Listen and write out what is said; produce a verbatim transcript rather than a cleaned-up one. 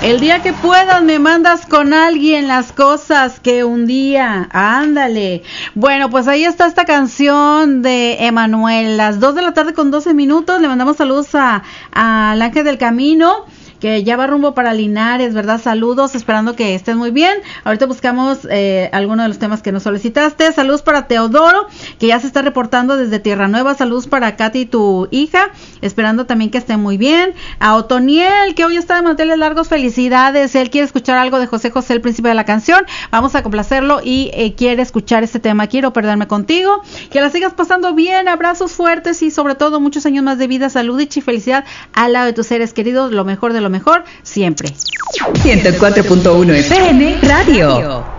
El día que puedas me mandas con alguien las cosas que un día, ándale. Bueno, pues ahí está esta canción de Emanuel, las dos de la tarde con doce minutos. Le mandamos saludos a, a al Ángel del Camino, que ya va rumbo para Linares, ¿verdad? Saludos, esperando que estés muy bien. Ahorita buscamos eh, algunos de los temas que nos solicitaste. Saludos para Teodoro, que ya se está reportando desde Tierra Nueva. Saludos para Katy, tu hija, esperando también que esté muy bien. A Otoniel, que hoy está de manteles largos, felicidades. Él quiere escuchar algo de José José, el príncipe de la canción. Vamos a complacerlo y eh, quiere escuchar este tema. Quiero perderme contigo. Que la sigas pasando bien, abrazos fuertes y sobre todo muchos años más de vida, salud y felicidad al lado de tus seres queridos. Lo mejor de lo mejor siempre. ciento cuatro punto uno F M Radio.